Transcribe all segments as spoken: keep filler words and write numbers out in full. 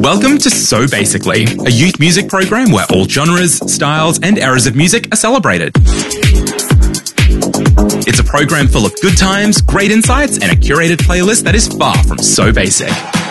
Welcome to So Basically, a youth music program where all genres, styles, and eras of music are celebrated. It's a program full of good times, great insights, and a curated playlist that is far from so basic.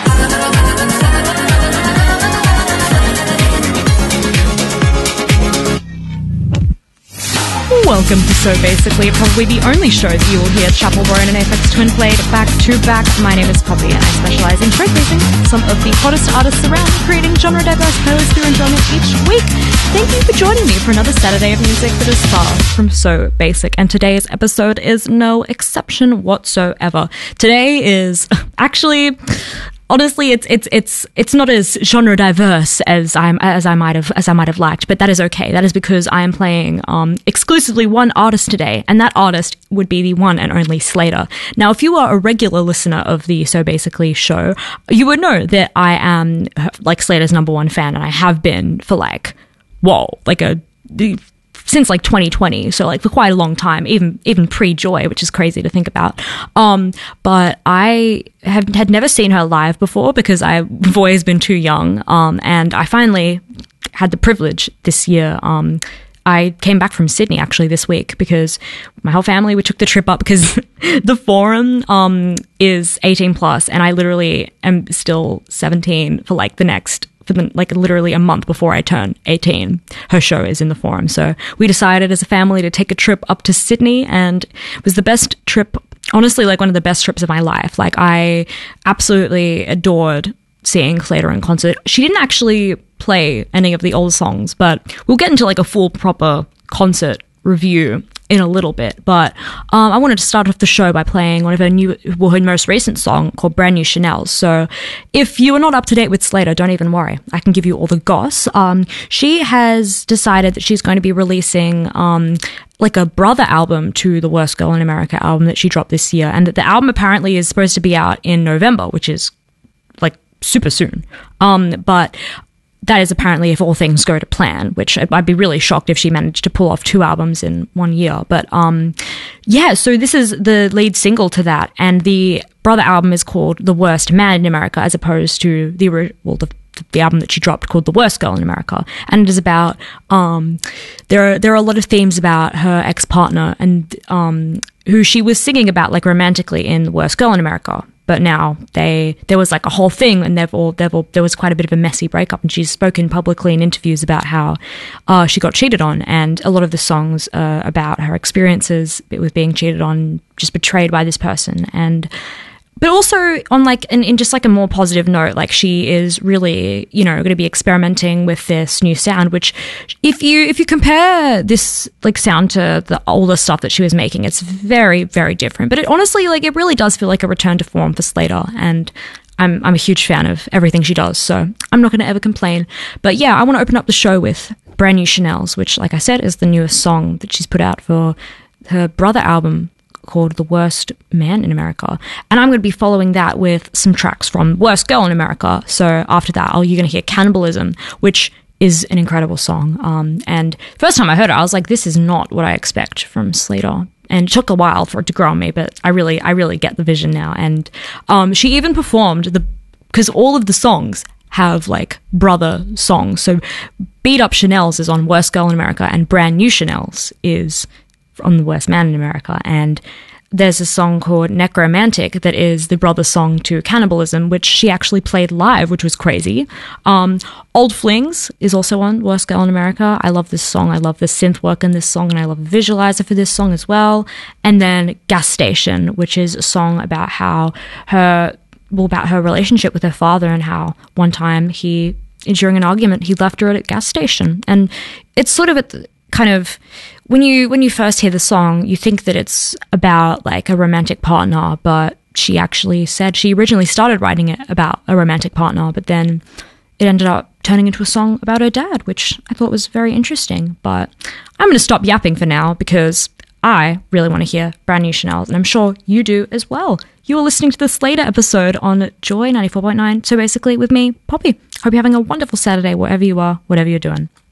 Welcome to So Basically, probably the only show that you will hear Chapel Bone and Aphex Twin played back to back. My name is Poppy and I specialise in showcasing some of the hottest artists around, creating genre-diverse playlists for enjoyment each week. Thank you for joining me for another Saturday of music that is far from so basic, and today's episode is no exception whatsoever. Today is actually... Honestly, it's it's it's it's not as genre diverse as I'm as I might have as I might have liked, but that is okay. That is because I am playing um, exclusively one artist today, and that artist would be the one and only Slater. Now, if you are a regular listener of the So Basically show, you would know that I am like Slater's number one fan, and I have been for like whoa, like a. The, since like twenty twenty, so like for quite a long time, even even pre-Joy, which is crazy to think about. Um, but I have had never seen her live before because I've always been too young. Um, and I finally had the privilege this year. Um, I came back from Sydney actually this week because my whole family, we took the trip up because the Forum um, is eighteen plus, and I literally am still seventeen for like the next for the, like literally a month before I turn eighteen. Her show is in the Forum. So we decided as a family to take a trip up to Sydney, and it was the best trip, honestly, like one of the best trips of my life. Like I absolutely adored seeing Slater in concert. She didn't actually play any of the old songs, but we'll get into like a full proper concert review in a little bit. But um, I wanted to start off the show by playing one of her new, well, her most recent song called Brand New Chanel. So if you are not up to date with Slater, don't even worry. I can give you all the goss. Um, she has decided that she's going to be releasing um, like a brother album to the Worst Girl in America album that she dropped this year. And the album apparently is supposed to be out in November, which is like super soon. Um, but that is apparently if all things go to plan, which I'd be really shocked if she managed to pull off two albums in one year. But um, yeah, so this is the lead single to that. And the brother album is called The Worst Man in America, as opposed to the, well, the, the album that she dropped called The Worst Girl in America. And it is about, um, there are, there are a lot of themes about her ex-partner and um, who she was singing about like romantically in The Worst Girl in America. But now they there was like a whole thing, and they've all they've all there was quite a bit of a messy breakup, and she's spoken publicly in interviews about how uh, she got cheated on, and a lot of the songs are about her experiences with being cheated on, just betrayed by this person, and but also on like in, in just like a more positive note, like she is really, you know, going to be experimenting with this new sound, which if you if you compare this like sound to the older stuff that she was making, it's very, very different. But it honestly, like it really does feel like a return to form for Slater, and I'm I'm a huge fan of everything she does, so I'm not going to ever complain. But yeah, I want to open up the show with Brand New Chanels, which, like I said, is the newest song that she's put out for her brother album called The Worst Man in America. And I'm going to be following that with some tracks from Worst Girl in America. So after that, oh, you're going to hear Cannibalism, which is an incredible song. Um, and first time I heard it, I was like, this is not what I expect from Slater. And it took a while for it to grow on me, but I really, I really get the vision now. And um, she even performed the, because all of the songs have like brother songs. So Beat Up Chanel's is on Worst Girl in America, and Brand New Chanel's is on The Worst Man in America. And there's a song called Necromantic that is the brother song to Cannibalism, which she actually played live, which was crazy. Um, Old Flings is also on Worst Girl in America. I love this song. I love the synth work in this song, and I love the visualizer for this song as well. And then Gas Station, which is a song about how her, well, about her relationship with her father, and how one time he, during an argument, he left her at a gas station. And it's sort of at the, kind of when you when you first hear the song, you think that it's about like a romantic partner, but she actually said she originally started writing it about a romantic partner, but then it ended up turning into a song about her dad, which I thought was very interesting. But I'm going to stop yapping for now because I really want to hear Brand New Chanel, and I'm sure you do as well. You are listening to the Slater episode on Joy ninety-four point nine, So Basically with me, Poppy. Hope you're having a wonderful Saturday wherever you are, whatever you're doing.